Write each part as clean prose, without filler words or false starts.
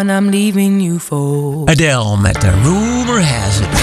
And I'm leaving you for Adele met The Rumor Has It.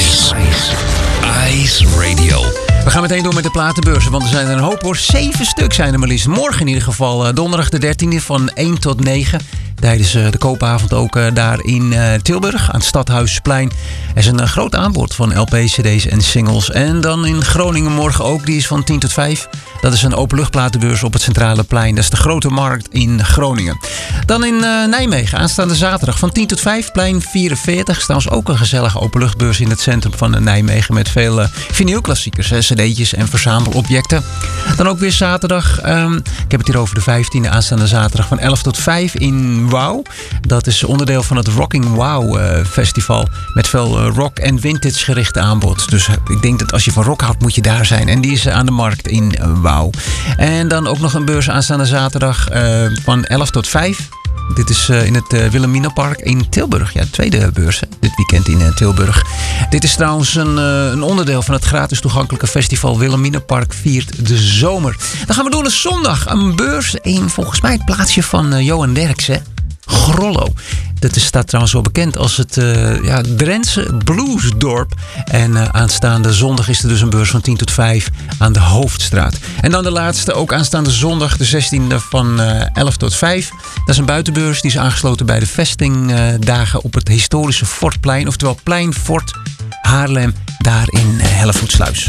Ice Radio. We gaan meteen door met de platenbeurzen, want er zijn er een hoop hoor. 7 stuk zijn er maar liefst. Morgen in ieder geval, donderdag de 13e van 1 tot 9. Tijdens de koopavond ook daar in Tilburg, aan het Stadhuisplein. Er is een groot aanbod van LP's, cd's en singles. En dan in Groningen morgen ook, die is van 10 tot 5. Dat is een openluchtplatenbeurs op het Centrale Plein. Dat is de Grote Markt in Groningen. Dan in Nijmegen, aanstaande zaterdag van 10 tot 5, plein 44. Trouwens ook een gezellige openluchtbeurs in het centrum van Nijmegen. Met veel vinylklassiekers, cd'tjes en verzamelobjecten. Dan ook weer zaterdag, ik heb het hier over de 15e, aanstaande zaterdag van 11 tot 5 in Wow. Dat is onderdeel van het Rocking Wow festival. Met veel rock en vintage gerichte aanbod. Dus ik denk dat als je van rock houdt, moet je daar zijn. En die is aan de markt in Wow. En dan ook nog een beurs aanstaande zaterdag van 11 tot 5. Dit is in het Wilhelminapark in Tilburg. Ja, de tweede beurs dit weekend in Tilburg. Dit is trouwens een onderdeel van het gratis toegankelijke festival Wilhelminapark viert de zomer. Dan gaan we door naar zondag. Een beurs in volgens mij het plaatsje van Johan Derksen. Grollo. Dat staat trouwens wel bekend als het Drentse bluesdorp. En aanstaande zondag is er dus een beurs van 10 tot 5 aan de Hoofdstraat. En dan de laatste, ook aanstaande zondag, de 16e van 11 tot 5. Dat is een buitenbeurs, die is aangesloten bij de vestingdagen op het historische Fortplein. Oftewel Plein Fort Haarlem, daar in Hellevoetsluis.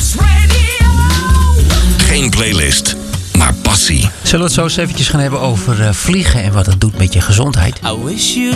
Geen playlist, maar passie. Zullen we het zo eens eventjes gaan hebben over vliegen en wat dat doet met je gezondheid? I wish you